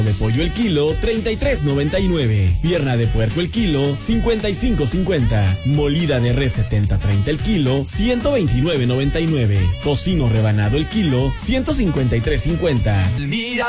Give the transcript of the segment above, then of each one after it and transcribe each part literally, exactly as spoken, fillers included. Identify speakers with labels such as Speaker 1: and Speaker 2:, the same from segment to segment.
Speaker 1: de pollo el kilo, treinta y tres noventa y nueve. Pierna de puerco el kilo, cincuenta y cinco cincuenta. Molida de res setenta treinta el kilo, ciento veintinueve noventa y nueve. Tocino rebanado el kilo, ciento cincuenta y tres cincuenta.
Speaker 2: Mira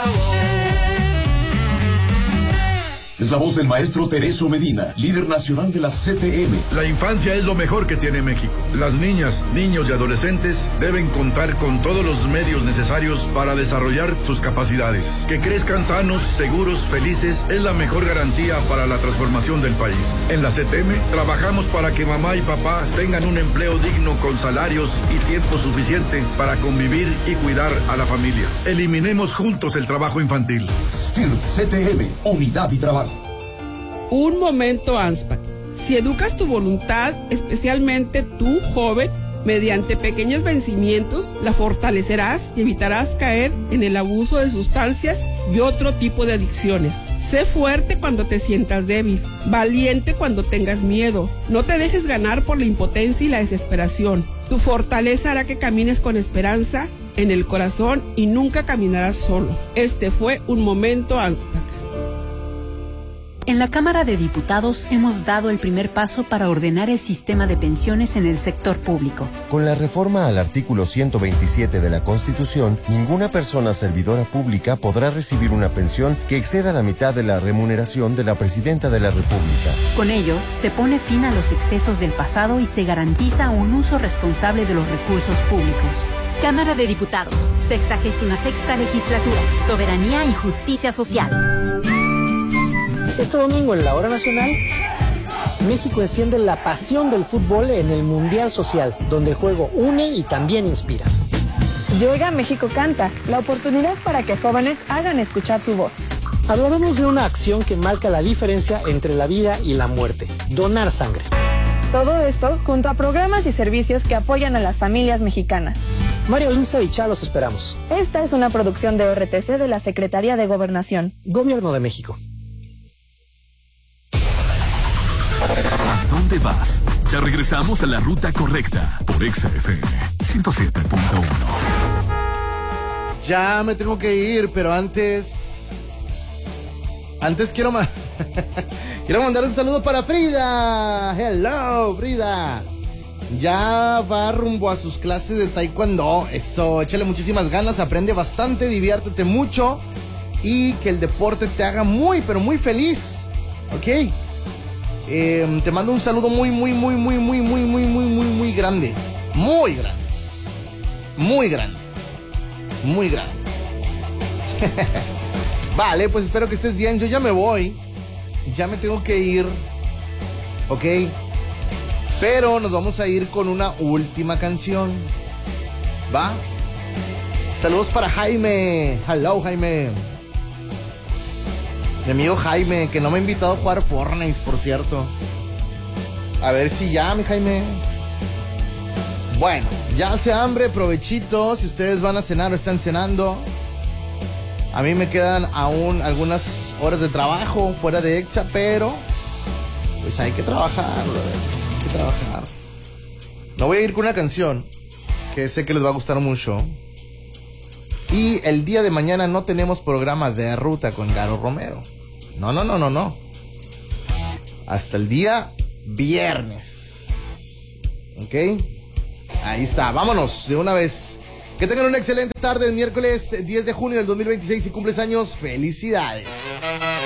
Speaker 3: Es la voz del maestro Tereso Medina, líder nacional de la C T M.
Speaker 4: La infancia es lo mejor que tiene México. Las niñas, niños y adolescentes deben contar con todos los medios necesarios para desarrollar sus capacidades. Que crezcan sanos, seguros, felices es la mejor garantía para la transformación del país. En la C T M trabajamos para que mamá y papá tengan un empleo digno con salarios y tiempo suficiente para convivir y cuidar a la familia. Eliminemos juntos el trabajo infantil.
Speaker 3: S T I R C T M, unidad y trabajo.
Speaker 5: Un momento, ANSPAC. Si educas tu voluntad, especialmente tú, joven, mediante pequeños vencimientos, la fortalecerás y evitarás caer en el abuso de sustancias y otro tipo de adicciones. Sé fuerte cuando te sientas débil, valiente cuando tengas miedo. No te dejes ganar por la impotencia y la desesperación. Tu fortaleza hará que camines con esperanza en el corazón y nunca caminarás solo. Este fue un momento, ANSPAC.
Speaker 6: En la Cámara de Diputados hemos dado el primer paso para ordenar el sistema de pensiones en el sector público.
Speaker 7: Con la reforma al artículo ciento veintisiete de la Constitución, ninguna persona servidora pública podrá recibir una pensión que exceda la mitad de la remuneración de la Presidenta de la República.
Speaker 6: Con ello, se pone fin a los excesos del pasado y se garantiza un uso responsable de los recursos públicos. Cámara de Diputados, sexagésima sexta legislatura, soberanía y justicia social.
Speaker 8: Este domingo en la Hora Nacional, México enciende la pasión del fútbol en el Mundial Social, donde el juego une y también inspira.
Speaker 9: Llega México Canta, la oportunidad para que jóvenes hagan escuchar su voz.
Speaker 8: Hablaremos de una acción que marca la diferencia entre la vida y la muerte, donar sangre.
Speaker 9: Todo esto junto a programas y servicios que apoyan a las familias mexicanas.
Speaker 8: María Luisa y Chá los esperamos.
Speaker 9: Esta es una producción de O R T C de la Secretaría de Gobernación.
Speaker 8: Gobierno de México.
Speaker 2: ¿A dónde vas? Ya regresamos a la ruta correcta por Exa F M ciento siete punto uno.
Speaker 10: Ya me tengo que ir, pero antes... Antes quiero... Ma... quiero mandar un saludo para Frida. Hello, Frida. Ya va rumbo a sus clases de taekwondo. Eso, échale muchísimas ganas, aprende bastante, diviértete mucho y que el deporte te haga muy, pero muy feliz. ¿Ok? Eh, te mando un saludo muy, muy, muy, muy, muy, muy, muy, muy, muy, muy grande. Muy grande. Muy grande. Muy grande. Vale, pues espero que estés bien. Yo ya me voy. Ya me tengo que ir. ¿Ok? Pero nos vamos a ir con una última canción. ¿Va? Saludos para Jaime. Hello, Jaime. Mi amigo Jaime, que no me ha invitado a jugar Fortnite, por cierto. A ver si ya, mi Jaime. Bueno, ya hace hambre, provechito. Si ustedes van a cenar o están cenando. A mí me quedan aún algunas horas de trabajo fuera de Exa, pero pues hay que trabajar, brother. Hay que trabajar. Me voy a ir con una canción que sé que les va a gustar mucho. Y el día de mañana no tenemos programa de ruta con Garo Romero. No, no, no, no, no. Hasta el día viernes. ¿Ok? Ahí está, vámonos de una vez. Que tengan una excelente tarde, el miércoles diez de junio del dos mil veintiséis. Si cumples años, felicidades.